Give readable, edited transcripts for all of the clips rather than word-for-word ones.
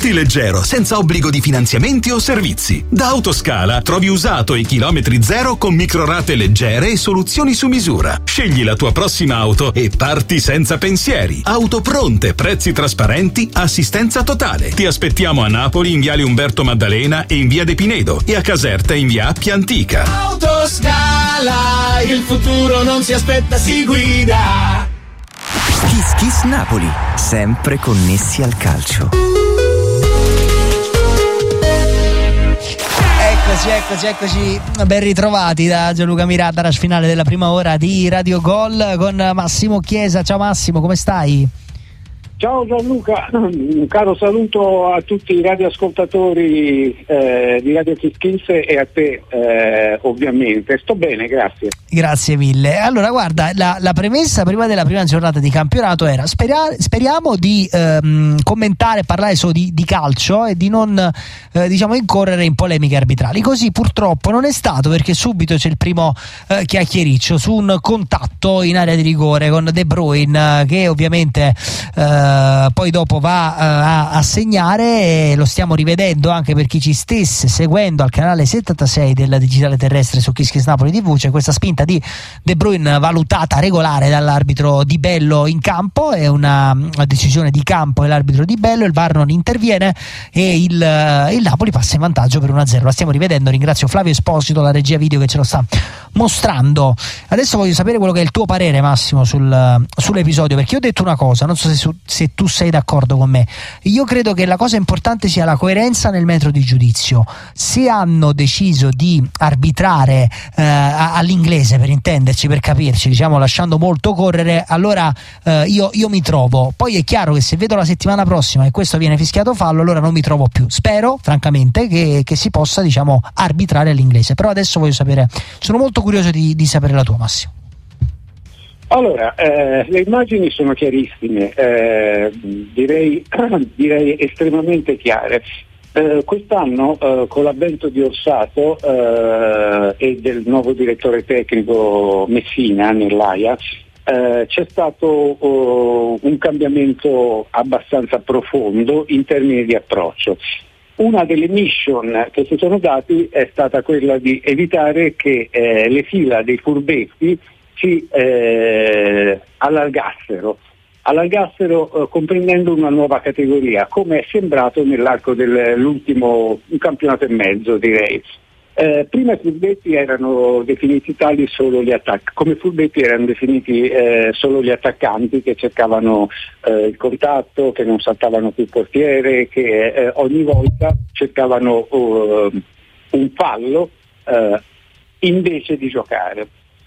Parti leggero, senza obbligo di finanziamenti o servizi. Da Autoscala trovi usato e chilometri zero con microrate leggere e soluzioni su misura. Scegli la tua prossima auto e parti senza pensieri. Auto pronte, prezzi trasparenti, assistenza totale. Ti aspettiamo a Napoli in viale Umberto Maddalena e in via De Pinedo e a Caserta in via Appia Antica. Autoscala, il futuro non si aspetta, si guida. Kiss Kiss Napoli, sempre connessi al calcio. Eccoci, ben ritrovati da Gianluca Miranda, finale della prima ora di Radio Gol con Massimo Chiesa. Ciao Massimo, come stai? Ciao Gianluca, un caro saluto a tutti i radioascoltatori di Radio Kiss Kiss e a te ovviamente. Sto bene, grazie. Grazie mille. Allora guarda, la premessa prima della prima giornata di campionato era speriamo di commentare, parlare solo di calcio e di non incorrere in polemiche arbitrali. Così purtroppo non è stato, perché subito c'è il primo chiacchiericcio su un contatto in area di rigore con De Bruyne che ovviamente poi dopo va a segnare, e lo stiamo rivedendo anche per chi ci stesse seguendo al canale 76 del digitale terrestre su Kiss Kiss Napoli TV. C'è questa spinta di De Bruyne valutata regolare dall'arbitro Di Bello in campo, è una decisione di campo dell'arbitro Di Bello, il VAR non interviene e il Napoli passa in vantaggio per 1-0. La stiamo rivedendo, ringrazio Flavio Esposito, la regia video, che ce lo sta mostrando. Adesso voglio sapere quello che è il tuo parere, Massimo, sull'episodio, perché io ho detto una cosa, non so se tu sei d'accordo con me. Io credo che la cosa importante sia la coerenza nel metro di giudizio. Se hanno deciso di arbitrare all'inglese, per intenderci, per capirci, diciamo lasciando molto correre, allora io mi trovo. Poi è chiaro che se vedo la settimana prossima e questo viene fischiato fallo, allora non mi trovo più. Spero francamente che si possa, arbitrare all'inglese. Però adesso voglio sapere, sono molto curioso di sapere la tua, Massimo. Allora, le immagini sono chiarissime, direi estremamente chiare. Quest'anno con l'avvento di Orsato e del nuovo direttore tecnico Messina nell'AIA c'è stato un cambiamento abbastanza profondo in termini di approccio. Una delle mission che si sono dati è stata quella di evitare che le fila dei furbetti si allargassero comprendendo una nuova categoria, come è sembrato nell'arco dell'ultimo un campionato e mezzo, direi. Prima i furbetti erano definiti tali solo gli attaccanti, come furbetti erano definiti solo gli attaccanti che cercavano il contatto, che non saltavano più il portiere, che ogni volta cercavano un fallo invece invece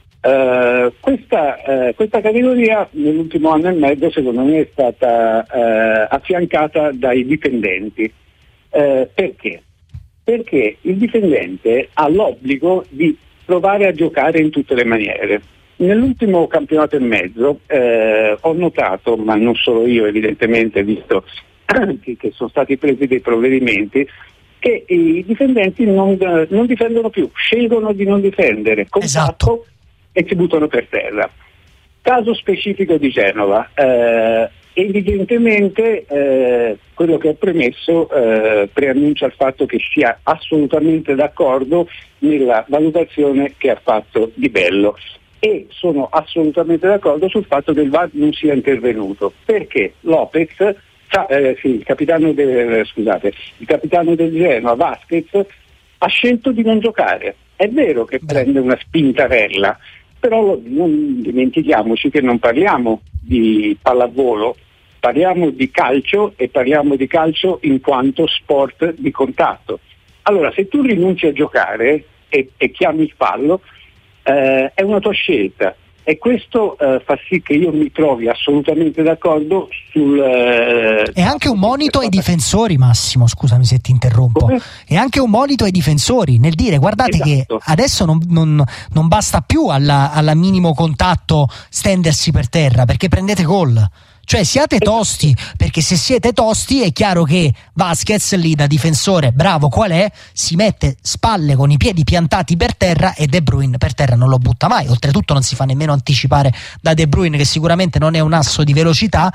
questa categoria nell'ultimo anno e mezzo secondo me è stata affiancata dai dipendenti. Perché? Perché il difendente ha l'obbligo di provare a giocare in tutte le maniere. Nell'ultimo campionato e mezzo ho notato, ma non solo io evidentemente, visto che sono stati presi dei provvedimenti, che i difendenti non difendono più, scelgono di non difendere, contatto, esatto, e si buttano per terra. Caso specifico di Genova, evidentemente quello che ho premesso preannuncia il fatto che sia assolutamente d'accordo nella valutazione che ha fatto Di Bello, e sono assolutamente d'accordo sul fatto che il VAR non sia intervenuto, perché Lopez, il capitano del Genoa, Vasquez, ha scelto di non giocare. È vero che prende una spintarella, però non dimentichiamoci che non parliamo di pallavolo, parliamo di calcio, e parliamo di calcio in quanto sport di contatto. Allora, se tu rinunci a giocare e chiami il fallo, è una tua scelta, e questo fa sì che io mi trovi assolutamente d'accordo sul... È anche un monito ai difensori, Massimo, scusami se ti interrompo. Come? È anche un monito ai difensori nel dire: guardate, esatto, che adesso non basta più al minimo contatto stendersi per terra, perché prendete gol. Cioè siate tosti, perché se siete tosti è chiaro che Vasquez lì da difensore bravo qual è, si mette spalle con i piedi piantati per terra e De Bruyne per terra non lo butta mai. Oltretutto non si fa nemmeno anticipare da De Bruyne, che sicuramente non è un asso di velocità,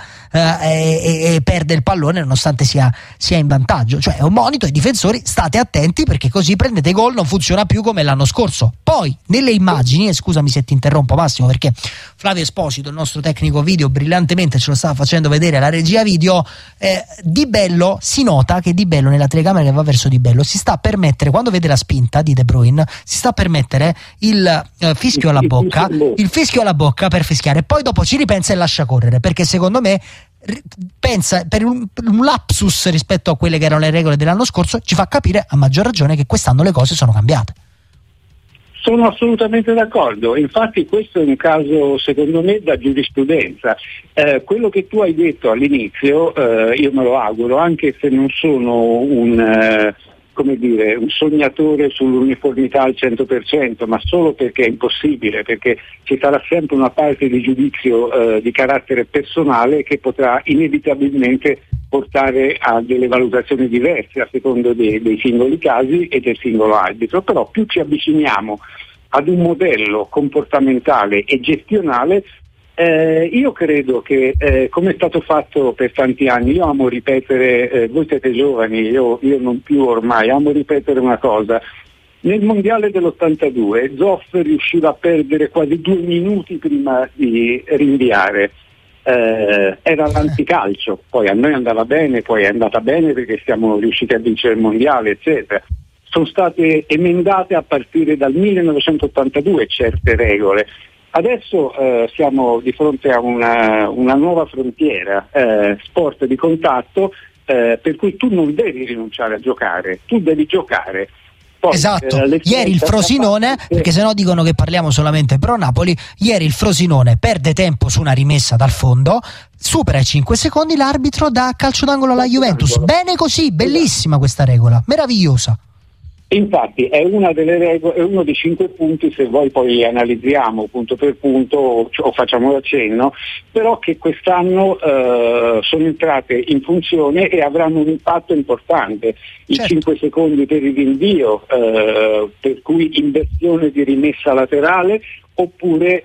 e perde il pallone nonostante sia in vantaggio. Cioè è un monito ai difensori: state attenti, perché così prendete gol. Non funziona più come l'anno scorso. Poi nelle immagini, e scusami se ti interrompo Massimo, perché Flavio Esposito, il nostro tecnico video, brillantemente ce lo stava facendo vedere la regia video, Di Bello, si nota che Di Bello, nella telecamera che va verso Di Bello, si sta per mettere, quando vede la spinta di De Bruyne, si sta per mettere il fischio alla bocca per fischiare, poi dopo ci ripensa e lascia correre, perché secondo me pensa, per un lapsus rispetto a quelle che erano le regole dell'anno scorso, ci fa capire a maggior ragione che quest'anno le cose sono cambiate. Sono assolutamente d'accordo, infatti questo è un caso secondo me da giurisprudenza. Quello che tu hai detto all'inizio, io me lo auguro, anche se non sono un sognatore sull'uniformità al 100%, ma solo perché è impossibile, perché ci sarà sempre una parte di giudizio di carattere personale che potrà inevitabilmente portare a delle valutazioni diverse a secondo dei singoli casi e del singolo arbitro. Però più ci avviciniamo ad un modello comportamentale e gestionale, io credo che come è stato fatto per tanti anni, io amo ripetere, voi siete giovani, io non più ormai, amo ripetere una cosa: nel mondiale dell'82 Zoff riusciva a perdere quasi 2 minuti prima di rinviare. Era l'anticalcio, poi a noi andava bene, poi è andata bene perché siamo riusciti a vincere il mondiale, eccetera. Sono state emendate a partire dal 1982 certe regole. Adesso siamo di fronte a una nuova frontiera, sport di contatto, per cui tu non devi rinunciare a giocare, tu devi giocare. Poi, esatto, ieri il Frosinone, perché sennò dicono che parliamo solamente pro Napoli, ieri il Frosinone perde tempo su una rimessa dal fondo, supera i 5 secondi, l'arbitro dà calcio d'angolo alla Juventus. Bene così, bellissima questa regola, meravigliosa. Infatti è una delle regole, è uno dei 5 punti, se voi poi analizziamo punto per punto o facciamo l'accenno, però che quest'anno sono entrate in funzione e avranno un impatto importante. I 5 secondi per il rinvio, per cui inversione di rimessa laterale, oppure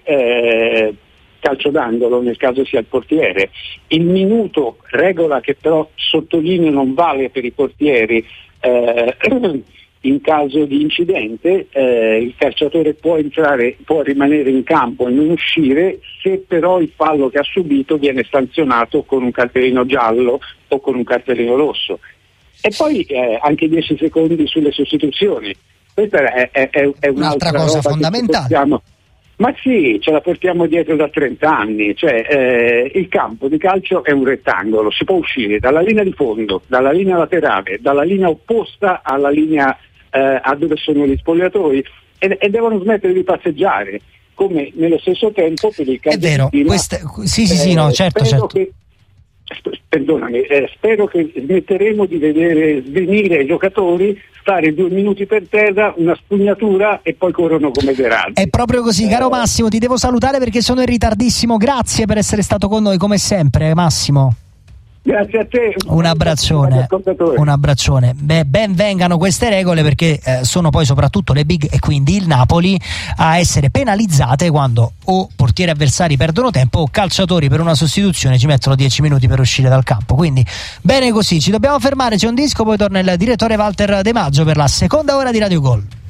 calcio d'angolo nel caso sia il portiere. Il minuto, regola che però sottolineo non vale per i portieri, in caso di incidente il calciatore può rimanere in campo e non uscire, se però il fallo che ha subito viene sanzionato con un cartellino giallo o con un cartellino rosso. E poi anche 10 secondi sulle sostituzioni. Questa è un'altra cosa fondamentale. Ma sì, ce la portiamo dietro da 30 anni, cioè il campo di calcio è un rettangolo, si può uscire dalla linea di fondo, dalla linea laterale, dalla linea opposta alla linea a dove sono gli spogliatoi e devono smettere di passeggiare, come nello stesso tempo per il calcio. È vero, certo. Spero che smetteremo di vedere svenire i giocatori, stare 2 minuti per terra, una spugnatura e poi corrono come dei razzi. È proprio così, caro Massimo, ti devo salutare perché sono in ritardissimo. Grazie per essere stato con noi come sempre, Massimo. Grazie a te. Un abbraccione. Ben vengano queste regole, perché sono poi soprattutto le big e quindi il Napoli a essere penalizzate quando o portieri avversari perdono tempo o calciatori per una sostituzione ci mettono 10 minuti per uscire dal campo. Quindi bene così, ci dobbiamo fermare, c'è un disco, poi torna il direttore Walter De Maggio per la seconda ora di Radio Gol.